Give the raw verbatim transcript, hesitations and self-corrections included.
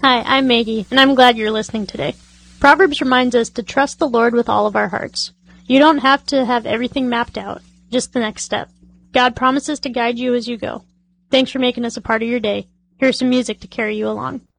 Hi, I'm Maggie, and I'm glad you're listening today. Proverbs reminds us to trust the Lord with all of our hearts. You don't have to have everything mapped out, just the next step. God promises to guide you as you go. Thanks for making us a part of your day. Here's some music to carry you along.